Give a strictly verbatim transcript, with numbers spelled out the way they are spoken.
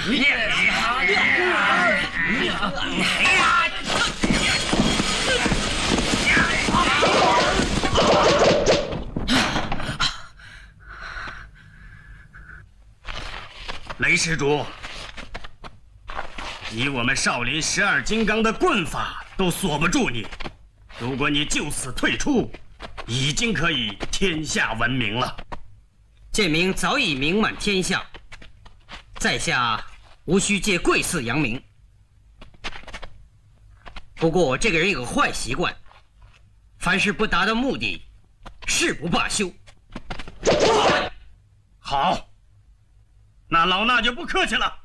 雷施主，以我们少林十二金刚的棍法都锁不住你，如果你就此退出，已经可以天下闻名了。 剑名早已名满天下，在下无需借贵寺扬名。不过我这个人有个坏习惯，凡事不达到目的，誓不罢休。 好，那老衲就不客气了。